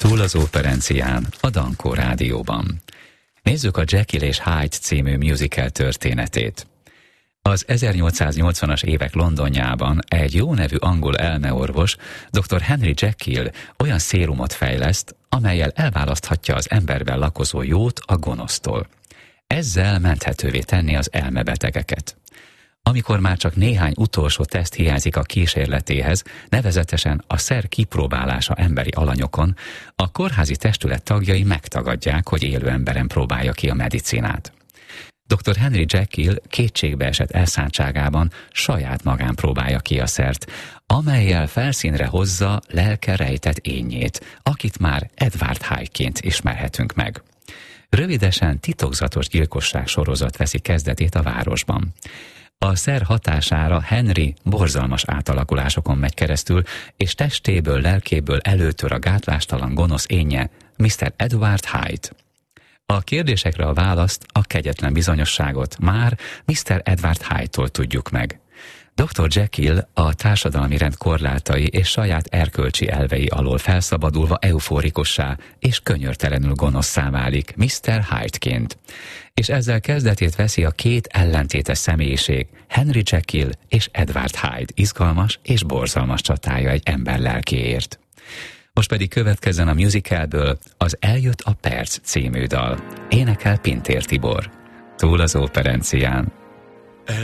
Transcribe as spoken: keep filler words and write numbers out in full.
Túl az operencián, a Dankó Rádióban. Nézzük a Jekyll és Hyde című musical történetét. Az ezernyolcszáznyolcvanas évek Londonjában egy jó nevű angol elmeorvos, doktor Henry Jekyll olyan szérumot fejleszt, amellyel elválaszthatja az emberben lakozó jót a gonosztól. Ezzel menthetővé tenni az elmebetegeket. Amikor már csak néhány utolsó teszt hiányzik a kísérletéhez, nevezetesen a szer kipróbálása emberi alanyokon, a kórházi testület tagjai megtagadják, hogy élő emberen próbálja ki a medicinát. doktor Henry Jekyll kétségbeesett elszántságában saját magán próbálja ki a szert, amellyel felszínre hozza lelke rejtett énjét, akit már Edward Hyde-ként ismerhetünk meg. Rövidesen titokzatos gyilkosság sorozat veszi kezdetét a városban. A szer hatására Henry borzalmas átalakulásokon megy keresztül, és testéből, lelkéből előtör a gátlástalan gonosz énje, miszter Edward Hyde. A kérdésekre a választ, a kegyetlen bizonyosságot már miszter Edward Hyde-tól tudjuk meg. doktor Jekyll a társadalmi rend korlátai és saját erkölcsi elvei alól felszabadulva euforikussá és könyörtelenül gonoszszá válik miszter Hyde-ként. És ezzel kezdetét veszi a két ellentétes személyiség, Henry Jekyll és Edward Hyde izgalmas és borzalmas csatája egy ember lelkéért. Most pedig következzen a musicalből az Eljött a perc című dal. Énekel Pintér Tibor. Túl az operencián.